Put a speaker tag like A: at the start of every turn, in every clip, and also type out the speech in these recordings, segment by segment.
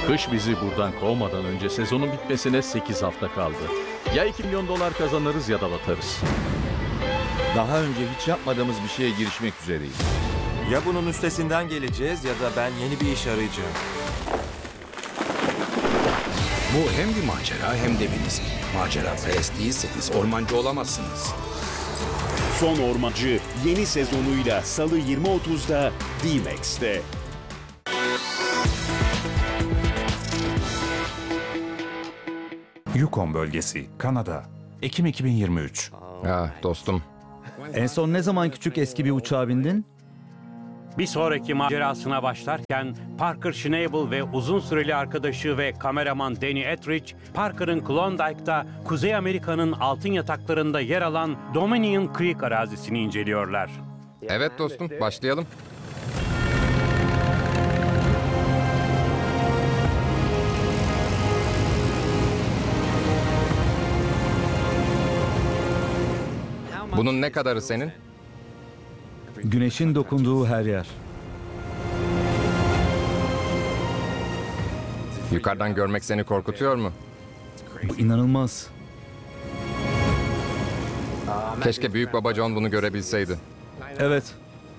A: Kış bizi buradan kovmadan önce sezonun bitmesine 8 hafta kaldı. Ya 2 milyon dolar kazanırız ya da batarız.
B: Daha önce hiç yapmadığımız bir şeye girişmek üzereyiz.
C: Ya bunun üstesinden geleceğiz ya da ben yeni bir iş arayacağım.
D: Bu hem bir macera hem de bir risk. Macera perest değilseniz ormancı olamazsınız.
E: Son Ormancı yeni sezonuyla Salı 20.30'da D-Max'te.
F: Yukon bölgesi, Kanada. Ekim 2023.
G: Ah dostum.
H: En son ne zaman küçük eski bir uçağa bindin?
I: Bir sonraki macerasına başlarken Parker Schnabel ve uzun süreli arkadaşı ve kameraman Danny Ettridge, Parker'ın Klondike'da Kuzey Amerika'nın altın yataklarında yer alan Dominion Creek arazisini inceliyorlar.
G: Evet dostum, başlayalım. Bunun ne kadarı senin?
H: Güneşin dokunduğu her yer.
G: Yukarıdan görmek seni korkutuyor mu?
H: Bu inanılmaz.
G: Keşke büyük baba John bunu görebilseydi.
H: Evet.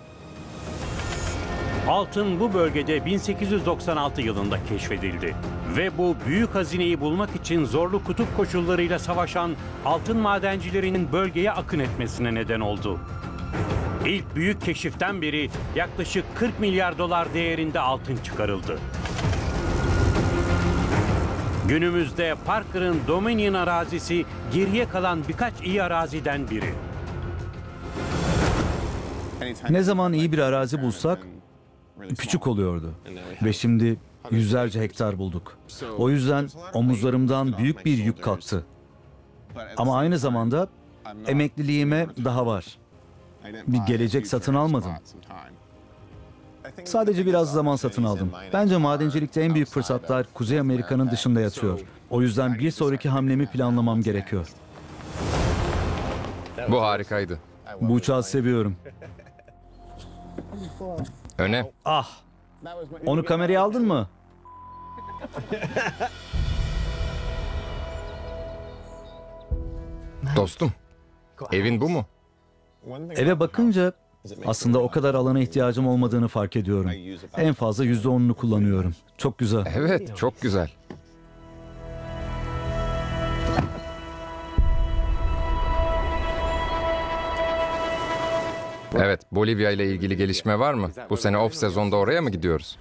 I: Altın bu bölgede 1896 yılında keşfedildi. Ve bu büyük hazineyi bulmak için zorlu kutup koşullarıyla savaşan altın madencilerinin bölgeye akın etmesine neden oldu. İlk büyük keşiften beri yaklaşık 40 milyar dolar değerinde altın çıkarıldı. Günümüzde Parker'ın Dominion arazisi geriye kalan birkaç iyi araziden biri.
H: Ne zaman iyi bir arazi bulsak küçük oluyordu. Ve şimdi yüzlerce hektar bulduk. O yüzden omuzlarımdan büyük bir yük kalktı. Ama aynı zamanda emekliliğime daha var. Bir gelecek satın almadım. Sadece biraz zaman satın aldım. Bence madencilikte en büyük fırsatlar Kuzey Amerika'nın dışında yatıyor. O yüzden bir sonraki hamlemi planlamam gerekiyor.
G: Bu harikaydı.
H: Bu uçağı seviyorum.
G: Öne.
H: Ah! Onu kameraya aldın mı?
G: Dostum, evin bu mu?
H: Eve bakınca aslında o kadar alana ihtiyacım olmadığını fark ediyorum. En fazla %10'unu kullanıyorum. Çok güzel.
G: Evet, çok güzel. Evet, Bolivya ile ilgili gelişme var mı? Bu sene off sezonda oraya mı gidiyoruz?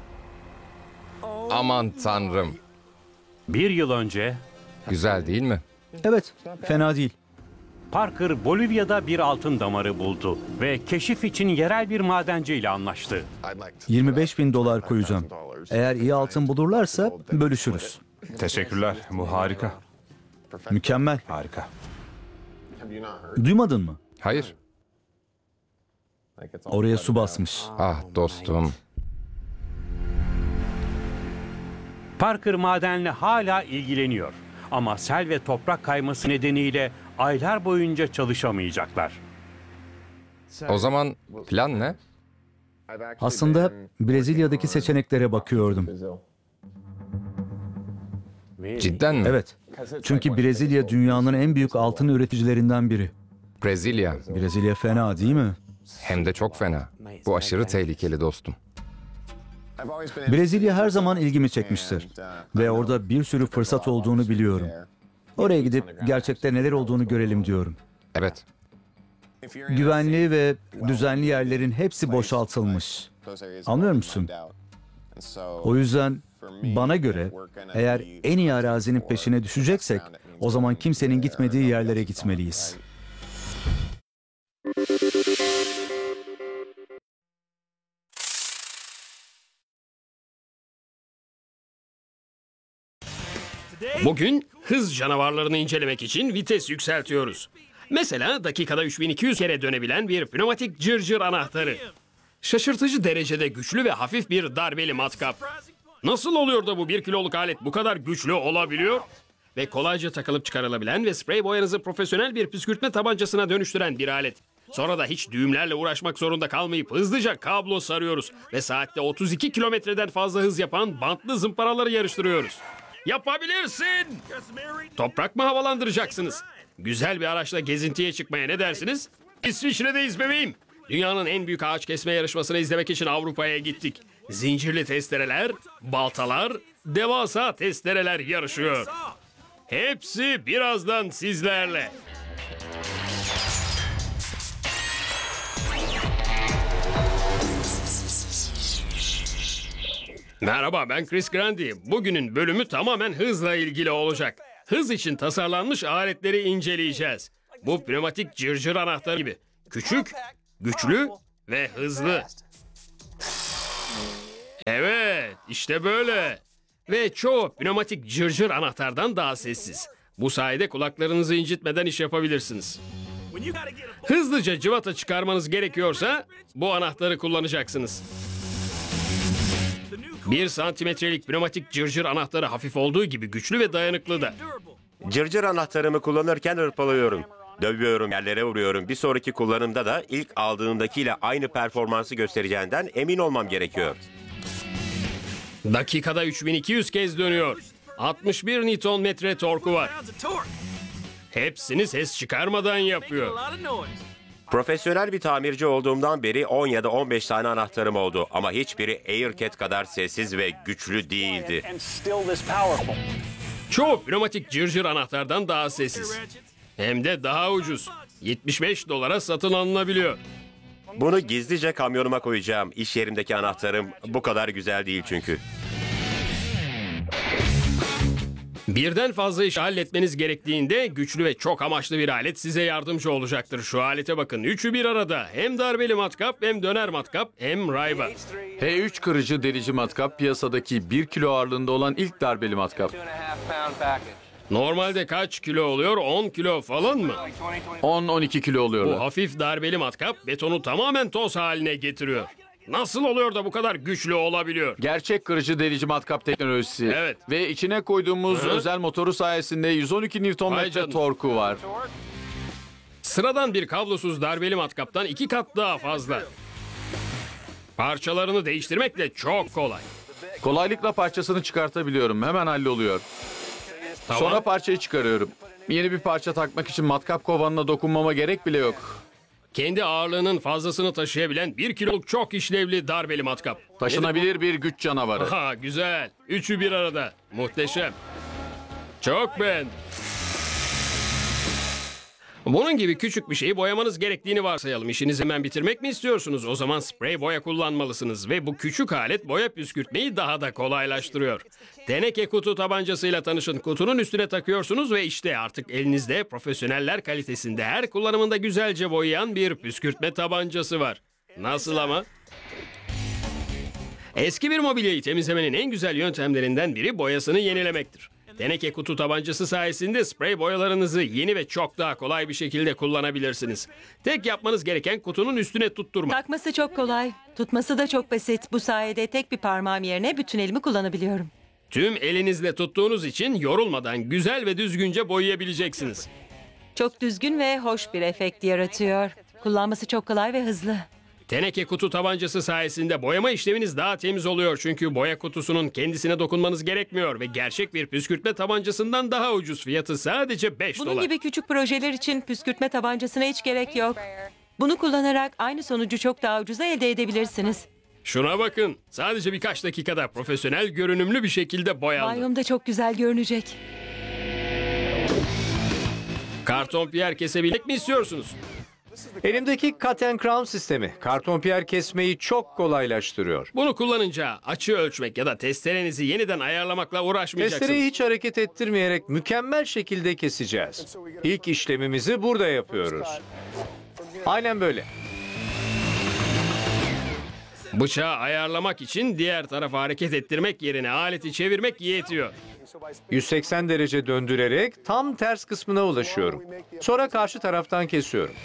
G: Aman tanrım.
I: Bir yıl önce
G: Güzel değil mi?
H: Evet, fena değil.
I: Parker Bolivya'da bir altın damarı buldu ve keşif için yerel bir madenciyle anlaştı.
H: 25.000 dolar koyacağım. Eğer iyi altın bulurlarsa bölüşürüz.
F: Teşekkürler, bu harika.
H: Mükemmel.
F: Harika.
H: Duymadın mı?
G: Hayır.
H: Oraya su basmış.
G: Ah dostum.
I: Parker madenle hala ilgileniyor ama sel ve toprak kayması nedeniyle aylar boyunca çalışamayacaklar.
G: O zaman plan ne?
H: Aslında Brezilya'daki seçeneklere bakıyordum.
G: Cidden mi?
H: Evet. Çünkü Brezilya dünyanın en büyük altın üreticilerinden biri.
G: Brezilya.
H: Brezilya fena değil mi?
G: Hem de çok fena. Bu aşırı tehlikeli dostum.
H: Brezilya her zaman ilgimi çekmiştir. Ve orada bir sürü fırsat olduğunu biliyorum. Oraya gidip gerçekte neler olduğunu görelim diyorum.
G: Evet.
H: Güvenli ve düzenli yerlerin hepsi boşaltılmış. Anlıyor musun? O yüzden bana göre eğer en iyi arazinin peşine düşeceksek o zaman kimsenin gitmediği yerlere gitmeliyiz.
J: Bugün hız canavarlarını incelemek için vites yükseltiyoruz. Mesela dakikada 3200 kere dönebilen bir pneumatik cırcır anahtarı. Şaşırtıcı derecede güçlü ve hafif bir darbeli matkap. Nasıl oluyor da bu 1 kiloluk alet bu kadar güçlü olabiliyor? Ve kolayca takılıp çıkarılabilen ve sprey boyanızı profesyonel bir püskürtme tabancasına dönüştüren bir alet. Sonra da hiç düğümlerle uğraşmak zorunda kalmayıp hızlıca kablo sarıyoruz. Ve saatte 32 kilometreden fazla hız yapan bantlı zımparaları yarıştırıyoruz. Yapabilirsin! Toprak mı havalandıracaksınız? Güzel bir araçla gezintiye çıkmaya ne dersiniz? İsviçre'deyiz bebeğim. Dünyanın en büyük ağaç kesme yarışmasını izlemek için Avrupa'ya gittik. Zincirli testereler, baltalar, devasa testereler yarışıyor. Hepsi birazdan sizlerle. Merhaba, ben Chris Grandi. Bugünün bölümü tamamen hızla ilgili olacak. Hız için tasarlanmış aletleri inceleyeceğiz. Bu pneumatik cırcır anahtarı gibi. Küçük, güçlü ve hızlı. Evet, işte böyle. Ve çoğu pneumatik cırcır anahtardan daha sessiz. Bu sayede kulaklarınızı incitmeden iş yapabilirsiniz. Hızlıca cıvata çıkarmanız gerekiyorsa bu anahtarı kullanacaksınız. 1 santimetrelik pneumatik cırcır anahtarı hafif olduğu gibi güçlü ve dayanıklı da.
K: Cırcır anahtarımı kullanırken hırpalıyorum. Dövüyorum, yerlere vuruyorum. Bir sonraki kullanımda da ilk aldığımdakiyle aynı performansı göstereceğinden emin olmam gerekiyor.
J: Dakikada 3200 kez dönüyor. 61 Nm torku var. Hepsini ses çıkarmadan yapıyor.
K: Profesyonel bir tamirci olduğumdan beri 10 ya da 15 tane anahtarım oldu. Ama hiçbiri Aircat kadar sessiz ve güçlü değildi.
J: Çoğu pneumatik cırcır anahtardan daha sessiz. Hem de daha ucuz. 75 dolara satın alınabiliyor.
K: Bunu gizlice kamyonuma koyacağım. İş yerimdeki anahtarım bu kadar güzel değil çünkü.
J: Birden fazla işi halletmeniz gerektiğinde güçlü ve çok amaçlı bir alet size yardımcı olacaktır. Şu alete bakın. Üçü bir arada. Hem darbeli matkap, hem döner matkap, hem rayba.
A: H3 kırıcı delici matkap piyasadaki 1 kilo ağırlığında olan ilk darbeli matkap.
J: Normalde kaç kilo oluyor? 10 kilo falan mı?
A: 10-12 kilo
J: Bu
A: oluyorlar.
J: hafif darbeli matkap betonu tamamen toz haline getiriyor. Nasıl oluyor da bu kadar güçlü olabiliyor?
A: Gerçek kırıcı delici matkap teknolojisi.
J: Evet.
A: Ve içine koyduğumuz
J: Hı.
A: özel motoru sayesinde 112
J: Vay
A: Nm
J: canına.
A: torku var.
J: Sıradan bir kablosuz darbeli matkaptan 2 kat daha fazla. Parçalarını değiştirmek de çok kolay.
A: Kolaylıkla parçasını çıkartabiliyorum. Hemen halloluyor.
J: Tamam.
A: Sonra parçayı çıkarıyorum. Yeni bir parça takmak için matkap kovanına dokunmama gerek bile yok.
J: Kendi ağırlığının fazlasını taşıyabilen 1 kiloluk çok işlevli darbeli matkap.
A: Taşınabilir bir güç canavarı.
J: Ha, güzel. Üçü bir arada. Muhteşem. Çok beğendim. Bunun gibi küçük bir şeyi boyamanız gerektiğini varsayalım. İşinizi hemen bitirmek mi istiyorsunuz? O zaman sprey boya kullanmalısınız. Ve bu küçük alet boya püskürtmeyi daha da kolaylaştırıyor. Teneke kutu tabancasıyla tanışın. Kutunun üstüne takıyorsunuz ve işte artık elinizde profesyoneller kalitesinde her kullanımında güzelce boyayan bir püskürtme tabancası var. Nasıl ama? Eski bir mobilyayı temizlemenin en güzel yöntemlerinden biri boyasını yenilemektir. Teneke kutu tabancası sayesinde sprey boyalarınızı yeni ve çok daha kolay bir şekilde kullanabilirsiniz. Tek yapmanız gereken kutunun üstüne tutturmak.
L: Takması çok kolay. Tutması da çok basit. Bu sayede tek bir parmağım yerine bütün elimi kullanabiliyorum.
J: Tüm elinizle tuttuğunuz için yorulmadan güzel ve düzgünce boyayabileceksiniz.
L: Çok düzgün ve hoş bir efekt yaratıyor. Kullanması çok kolay ve hızlı.
J: Teneke kutu tabancası sayesinde boyama işleminiz daha temiz oluyor. Çünkü boya kutusunun kendisine dokunmanız gerekmiyor ve gerçek bir püskürtme tabancasından daha ucuz. Fiyatı sadece 5
L: Bunun
J: dolar.
L: gibi küçük projeler için püskürtme tabancasına hiç gerek yok. Bunu kullanarak aynı sonucu çok daha ucuza elde edebilirsiniz.
J: Şuna bakın. Sadece birkaç dakikada profesyonel görünümlü bir şekilde boyandı.
L: Banyomda çok güzel görünecek.
J: Karton piyer kesebilmek mi istiyorsunuz?
M: Elimdeki Cut and Crown sistemi karton piyer kesmeyi çok kolaylaştırıyor.
J: Bunu kullanınca açı ölçmek ya da testerenizi yeniden ayarlamakla uğraşmayacaksınız.
M: Testereyi hiç hareket ettirmeyerek mükemmel şekilde keseceğiz. İlk işlemimizi burada yapıyoruz. Aynen böyle.
J: Bıçağı ayarlamak için diğer tarafa hareket ettirmek yerine aleti çevirmek yetiyor.
M: 180 derece döndürerek tam ters kısmına ulaşıyorum. Sonra karşı taraftan kesiyorum.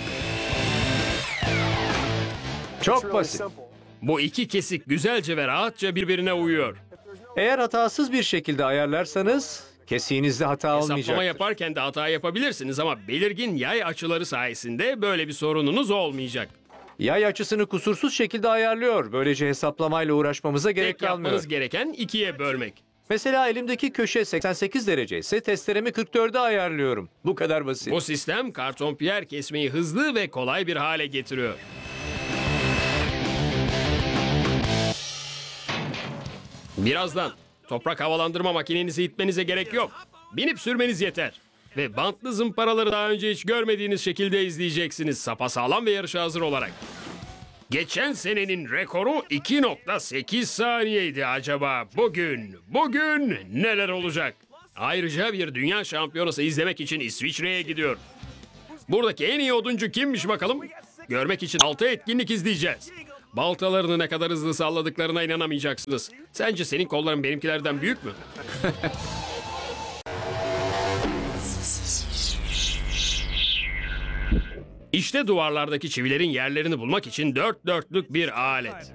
M: Çok basit.
J: Bu iki kesik güzelce ve rahatça birbirine uyuyor.
M: Eğer hatasız bir şekilde ayarlarsanız Kesiğinizde hata
J: Hesaplama
M: olmayacaktır.
J: yaparken de hata yapabilirsiniz ama belirgin yay açıları sayesinde böyle bir sorununuz olmayacak.
M: Yay açısını kusursuz şekilde ayarlıyor. Böylece hesaplamayla uğraşmamıza gerek
J: Tek
M: kalmıyor.
J: yapmanız gereken ikiye bölmek.
M: Mesela elimdeki köşe 88 derece ise testeremi 44'e ayarlıyorum. Bu kadar basit.
J: Bu sistem karton piyer kesmeyi hızlı ve kolay bir hale getiriyor. Birazdan toprak havalandırma makinenizi itmenize gerek yok. Binip sürmeniz yeter. Ve bantlı zımparaları daha önce hiç görmediğiniz şekilde izleyeceksiniz. Sapasağlam ve yarışa hazır olarak. Geçen senenin rekoru 2.8 saniyeydi acaba. Bugün neler olacak? Ayrıca bir dünya şampiyonası izlemek için İsviçre'ye gidiyor. Buradaki en iyi oduncu kimmiş bakalım? Görmek için 6 etkinlik izleyeceğiz. Baltalarını ne kadar hızlı salladıklarına inanamayacaksınız. Sence senin kolların benimkilerden büyük mü? İşte duvarlardaki çivilerin yerlerini bulmak için dört dörtlük bir alet.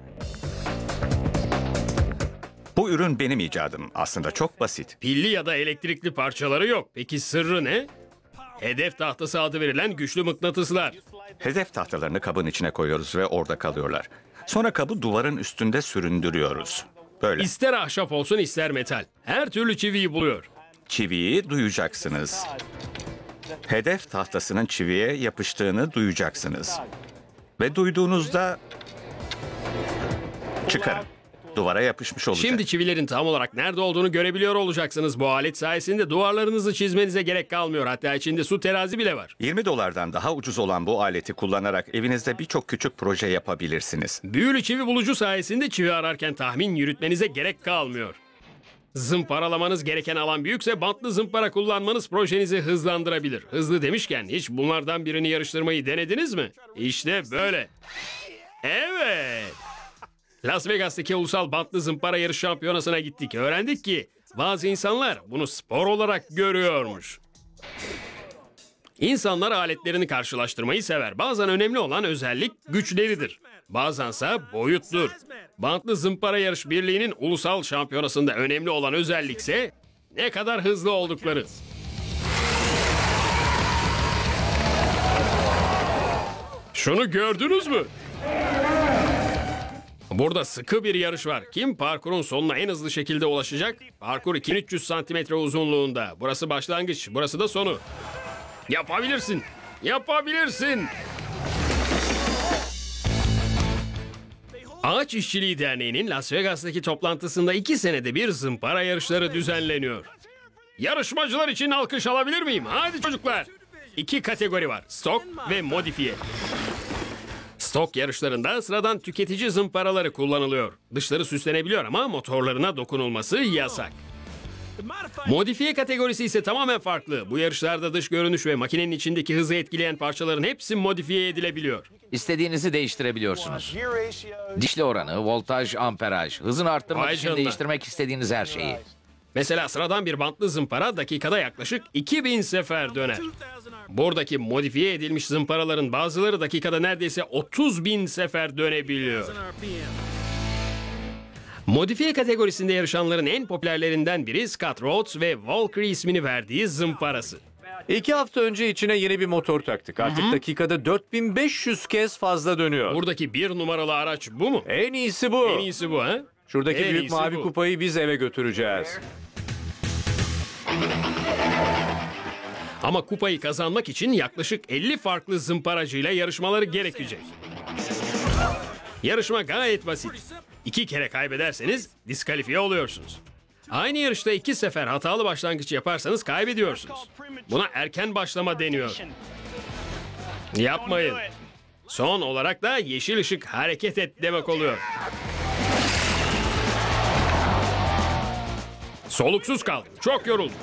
F: Bu ürün benim icadım. Aslında çok basit.
J: Pilli ya da elektrikli parçaları yok. Peki sırrı ne? Hedef tahtası adı verilen güçlü mıknatıslar.
F: Hedef tahtalarını kabın içine koyuyoruz ve orada kalıyorlar. Sonra kabı duvarın üstünde süründürüyoruz. Böyle.
J: İster ahşap olsun ister metal. Her türlü çiviyi buluyor.
F: Çiviyi duyacaksınız. Hedef tahtasının çiviye yapıştığını duyacaksınız. Ve duyduğunuzda çıkarın. Duvara yapışmış olacak.
J: Şimdi çivilerin tam olarak nerede olduğunu görebiliyor olacaksınız. Bu alet sayesinde duvarlarınızı çizmenize gerek kalmıyor. Hatta içinde su terazi bile var.
F: $20'dan daha ucuz olan bu aleti kullanarak evinizde birçok küçük proje yapabilirsiniz.
J: Büyülü çivi bulucu sayesinde çivi ararken tahmin yürütmenize gerek kalmıyor. Zımparalamanız gereken alan büyükse bantlı zımpara kullanmanız projenizi hızlandırabilir. Hızlı demişken hiç bunlardan birini yarıştırmayı denediniz mi? İşte böyle. Evet. Las Vegas'taki ulusal bantlı zımpara yarış şampiyonasına gittik. Öğrendik ki bazı insanlar bunu spor olarak görüyormuş. İnsanlar aletlerini karşılaştırmayı sever. Bazen önemli olan özellik güçleridir. Bazense boyuttur. Bantlı Zımpara Yarış Birliği'nin ulusal şampiyonasında önemli olan özellikse ne kadar hızlı oldukları. Şunu gördünüz mü? Burada sıkı bir yarış var. Kim parkurun sonuna en hızlı şekilde ulaşacak? Parkur 2300 santimetre uzunluğunda. Burası başlangıç, burası da sonu. Yapabilirsin. Yapabilirsin. Ağaç İşçiliği Derneği'nin Las Vegas'taki toplantısında 2 senede bir zımpara yarışları düzenleniyor. Yarışmacılar için alkış alabilir miyim? Hadi çocuklar. 2 kategori var. Stok ve modifiye. Stok yarışlarında sıradan tüketici zımparaları kullanılıyor. Dışları süslenebiliyor ama motorlarına dokunulması yasak. Modifiye kategorisi ise tamamen farklı. Bu yarışlarda dış görünüş ve makinenin içindeki hızı etkileyen parçaların hepsi modifiye edilebiliyor.
N: İstediğinizi değiştirebiliyorsunuz. Dişli oranı, voltaj, amperaj, hızını arttırmak
J: Vay
N: için
J: canına.
N: değiştirmek istediğiniz her şeyi.
J: Mesela sıradan bir bantlı zımpara dakikada yaklaşık 2000 sefer döner. Buradaki modifiye edilmiş zımparaların bazıları dakikada neredeyse 30.000 sefer dönebiliyor. Modifiye kategorisinde yarışanların en popülerlerinden biri Scott Rhodes ve Valkyrie ismini verdiği zımparası.
M: 2 hafta önce içine yeni bir motor taktık. Artık dakikada 4500 kez fazla dönüyor.
J: Buradaki 1 numaralı araç bu mu?
M: En iyisi bu.
J: En iyisi bu ha?
M: Şuradaki
J: En
M: büyük
J: iyisi
M: mavi
J: bu.
M: kupayı biz eve götüreceğiz.
J: Ama kupayı kazanmak için yaklaşık 50 farklı zımparacıyla yarışmaları gerekecek. Yarışma gayet basit. 2 kere kaybederseniz diskalifiye oluyorsunuz. Aynı yarışta 2 sefer hatalı başlangıç yaparsanız kaybediyorsunuz. Buna erken başlama deniyor. Yapmayın. Son olarak da yeşil ışık hareket et demek oluyor. Soluksuz kaldım. Çok yoruldum.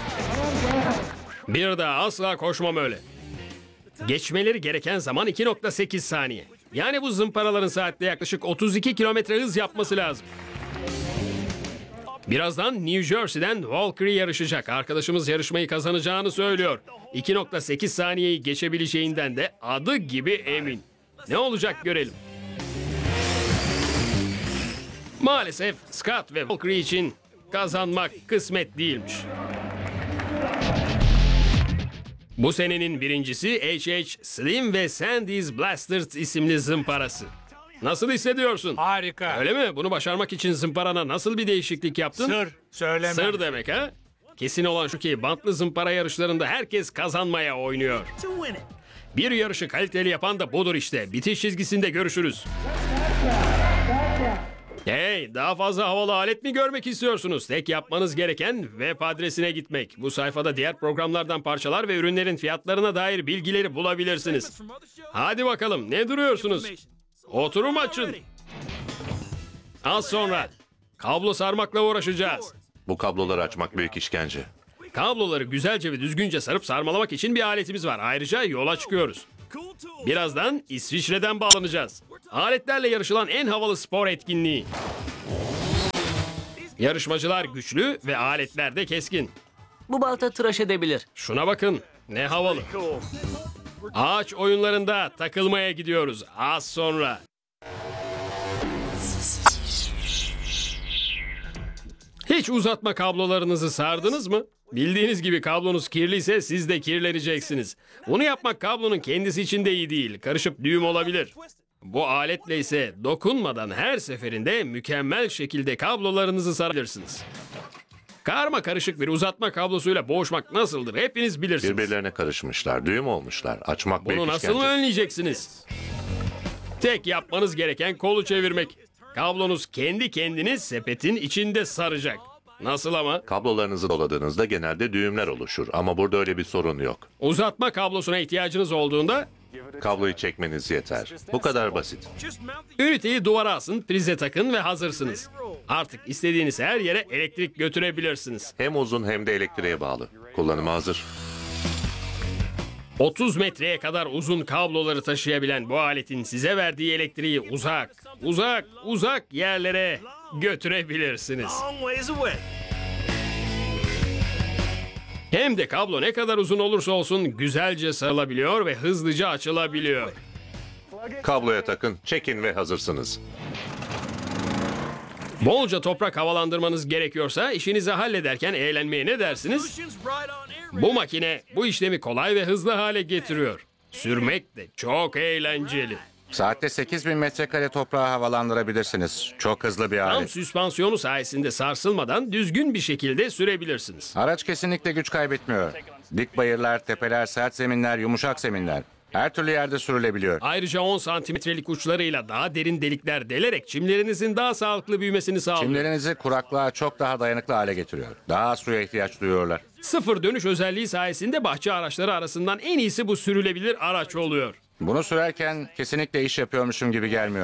J: Bir daha asla koşmam öyle. Geçmeleri gereken zaman 2.8 saniye. Yani bu zımparaların saatte yaklaşık 32 kilometre hız yapması lazım. Birazdan New Jersey'den Valkyrie yarışacak. Arkadaşımız yarışmayı kazanacağını söylüyor. 2.8 saniyeyi geçebileceğinden de adı gibi emin. Ne olacak görelim. Maalesef Scott ve Valkyrie için kazanmak kısmet değilmiş. Bu senenin birincisi HH Slim ve Sandy's Blasters isimli zımparası. Nasıl hissediyorsun?
O: Harika.
J: Öyle mi? Bunu başarmak için zımparana nasıl bir değişiklik yaptın?
O: Sır, söylemem.
J: Sır demek ha? Kesin olan şu ki bantlı zımpara yarışlarında herkes kazanmaya oynuyor. Bir yarışı kaliteli yapan da budur işte. Bitiş çizgisinde görüşürüz. Hey, daha fazla havalı alet mi görmek istiyorsunuz? Tek yapmanız gereken web adresine gitmek. Bu sayfada diğer programlardan parçalar ve ürünlerin fiyatlarına dair bilgileri bulabilirsiniz. Hadi bakalım, ne duruyorsunuz? Oturum açın. Az sonra kablo sarmakla uğraşacağız.
P: Bu kabloları açmak büyük işkence.
J: Kabloları güzelce ve düzgünce sarıp sarmalamak için bir aletimiz var. Ayrıca yola çıkıyoruz. Birazdan İsviçre'den bağlanacağız. Aletlerle yarışılan en havalı spor etkinliği. Yarışmacılar güçlü ve aletler de keskin.
N: Bu balta tıraş edebilir.
J: Şuna bakın, ne havalı. Ağaç oyunlarında takılmaya gidiyoruz az sonra. Hiç uzatma kablolarınızı sardınız mı? Bildiğiniz gibi kablonuz kirliyse siz de kirleneceksiniz. Bunu yapmak kablonun kendisi için de iyi değil. Karışıp düğüm olabilir. Bu aletle ise dokunmadan her seferinde mükemmel şekilde kablolarınızı sarabilirsiniz. Karma karışık bir uzatma kablosuyla boğuşmak nasıldır hepiniz bilirsiniz.
P: Birbirlerine karışmışlar, düğüm olmuşlar. Açmak büyük
J: Bunu
P: işkence.
J: nasıl önleyeceksiniz? Tek yapmanız gereken kolu çevirmek. Kablonuz kendi kendini sepetin içinde saracak. Nasıl ama?
P: Kablolarınızı doladığınızda genelde düğümler oluşur ama burada öyle bir sorun yok.
J: Uzatma kablosuna ihtiyacınız olduğunda
P: Kabloyu çekmeniz yeter. Bu kadar basit.
J: üniteyi duvara asın, prize takın ve hazırsınız. Artık istediğiniz her yere elektrik götürebilirsiniz.
P: Hem uzun hem de elektriğe bağlı. Kullanıma hazır.
J: 30 metreye kadar uzun kabloları taşıyabilen bu aletin size verdiği elektriği uzak yerlere götürebilirsiniz. Hem de kablo ne kadar uzun olursa olsun güzelce sarılabiliyor ve hızlıca açılabiliyor.
P: Kabloya takın, çekin ve hazırsınız.
J: Bolca toprak havalandırmanız gerekiyorsa işinizi hallederken eğlenmeye ne dersiniz? Bu makine bu işlemi kolay ve hızlı hale getiriyor. Sürmek de çok eğlenceli.
Q: Saatte 8000 metrekare toprağı havalandırabilirsiniz. Çok hızlı bir
J: Tam
Q: alet.
J: süspansiyonu sayesinde sarsılmadan düzgün bir şekilde sürebilirsiniz.
Q: Araç kesinlikle güç kaybetmiyor. Dik bayırlar, tepeler, sert zeminler, yumuşak zeminler. Her türlü yerde sürülebiliyor.
J: Ayrıca 10 santimetrelik uçlarıyla daha derin delikler delerek çimlerinizin daha sağlıklı büyümesini sağlıyor.
Q: Çimlerinizi kuraklığa çok daha dayanıklı hale getiriyor. Daha az suya ihtiyaç duyuyorlar.
J: Sıfır dönüş özelliği sayesinde bahçe araçları arasından en iyisi bu sürülebilir araç oluyor.
Q: Bunu sürerken kesinlikle iş yapıyormuşum gibi gelmiyor.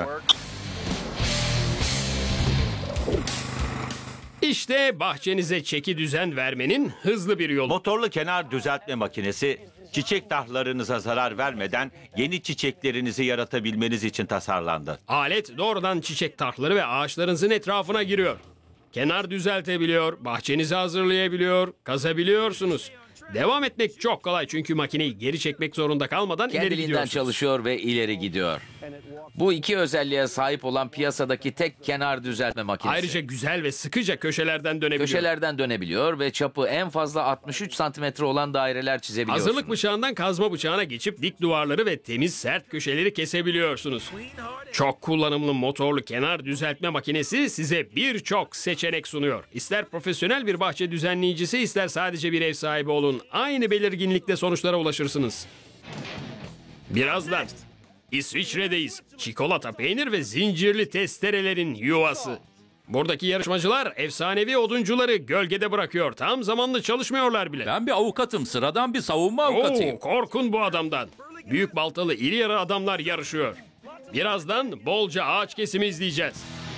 J: İşte bahçenize çeki düzen vermenin hızlı bir yolu.
R: Motorlu kenar düzeltme makinesi çiçek tahlarınıza zarar vermeden yeni çiçeklerinizi yaratabilmeniz için tasarlandı.
J: Alet doğrudan çiçek tarhları ve ağaçlarınızın etrafına giriyor. Kenar düzeltebiliyor, bahçenizi hazırlayabiliyor, kazabiliyorsunuz. Devam etmek çok kolay çünkü makineyi geri çekmek zorunda kalmadan ileri
N: Kendiliğinden
J: gidiyorsunuz.
N: çalışıyor ve ileri gidiyor. Bu iki özelliğe sahip olan piyasadaki tek kenar düzeltme makinesi.
J: Ayrıca güzel ve sıkıca köşelerden dönebiliyor.
N: Köşelerden dönebiliyor ve çapı en fazla 63 santimetre olan daireler çizebiliyorsunuz.
J: Hazırlık bıçağından kazma bıçağına geçip dik duvarları ve temiz sert köşeleri kesebiliyorsunuz. Çok kullanımlı motorlu kenar düzeltme makinesi size birçok seçenek sunuyor. İster profesyonel bir bahçe düzenleyicisi ister sadece bir ev sahibi olun. Aynı belirginlikte sonuçlara ulaşırsınız. Birazdan İsviçre'deyiz. Çikolata, peynir ve zincirli testerelerin yuvası. Buradaki yarışmacılar efsanevi oduncuları gölgede bırakıyor. Tam zamanlı çalışmıyorlar bile.
A: Ben bir avukatım. Sıradan bir savunma avukatıyım.
J: Korkun bu adamdan. Büyük baltalı iri yarı adamlar yarışıyor. Birazdan bolca ağaç kesimi izleyeceğiz.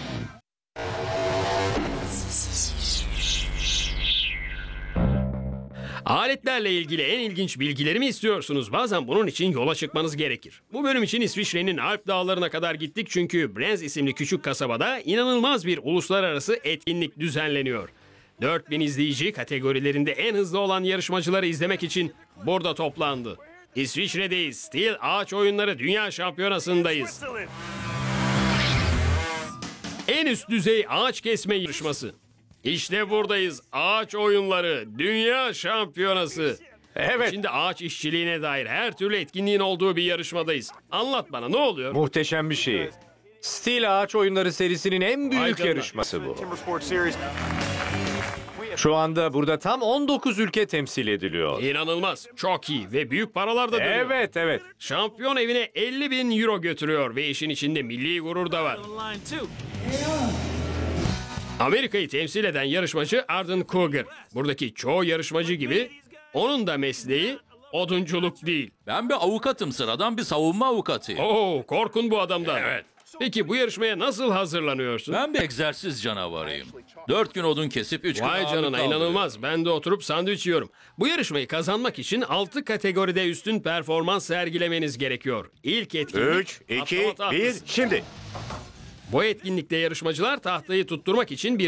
J: Aletlerle ilgili en ilginç bilgileri mi istiyorsunuz? Bazen bunun için yola çıkmanız gerekir. Bu bölüm için İsviçre'nin Alp dağlarına kadar gittik çünkü Brenz isimli küçük kasabada inanılmaz bir uluslararası etkinlik düzenleniyor. 4000 izleyici kategorilerinde en hızlı olan yarışmacıları izlemek için burada toplandı. İsviçre'deyiz. Steel Ağaç Oyunları Dünya Şampiyonası'ndayız. En üst düzey ağaç kesme yarışması. İşte buradayız. Ağaç Oyunları Dünya Şampiyonası.
M: Evet.
J: Şimdi ağaç işçiliğine dair her türlü etkinliğin olduğu bir yarışmadayız. Anlat bana, ne oluyor?
M: Muhteşem bir şey. Steel Ağaç Oyunları serisinin en
J: Vay
M: büyük
J: canına.
M: yarışması bu. Şu anda burada tam 19 ülke temsil ediliyor.
J: İnanılmaz. Çok iyi ve büyük paralar da dönüyor.
M: Evet, evet.
J: Şampiyon evine 50.000 euro götürüyor ve işin içinde milli gurur da var. Amerika'yı temsil eden yarışmacı Arden Cougar. Buradaki çoğu yarışmacı gibi onun da mesleği odunculuk değil.
A: Ben bir avukatım, sıradan bir savunma avukatıyım.
J: Oo, korkun bu adamdan. Evet. Peki bu yarışmaya nasıl hazırlanıyorsun?
A: Ben bir egzersiz canavarıyım. 4 gün odun kesip 3 gün
J: Vay
A: ağırlık
J: canına,
A: kaldırıyorum.
J: inanılmaz. Ben de oturup sandviç yiyorum. Bu yarışmayı kazanmak için 6 kategoride üstün performans sergilemeniz gerekiyor. İlk etkinlik
K: 3, 2,
J: atlama
K: 1,
J: tahtası.
K: şimdi.
J: Bu etkinlikte yarışmacılar tahtayı tutturmak için bir